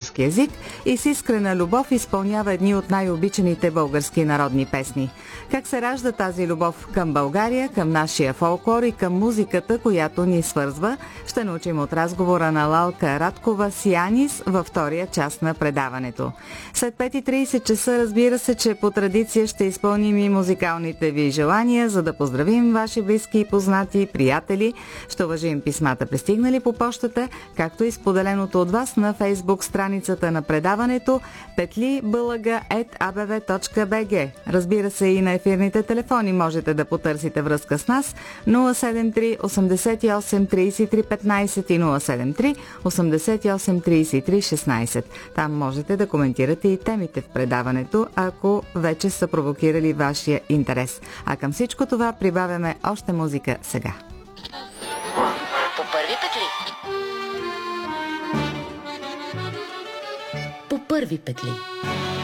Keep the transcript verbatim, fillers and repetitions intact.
български език и с искрена любов изпълнява едни от най-обичаните български народни песни. Как се ражда тази любов към България, към нашия фолклор и към музиката, която ни свързва, ще научим от разговора на Лалка Радкова с Янис във втория част на предаването. След пет и трийсет часа, разбира се, че по традиция ще изпълним и музикалните ви желания, за да поздравим ваши близки и познати, приятели. Ще уважим писмата, пристигнали по почтата, както и споделеното от вас на Фейсбук страницата на предаването петли бълъга ет а бе ве точка бе же. Разбира се, и на ефирните телефони можете да потърсите връзка с нас нула седем три осемдесет и осем трийсет и три петнайсет и нула седем три осемдесет и осем трийсет и три шестнайсет. Там можете да коментирате и темите в предаването, ако вече са провокирали вашия интерес. А към всичко това прибавяме още музика сега. По първи петли. По първи петли.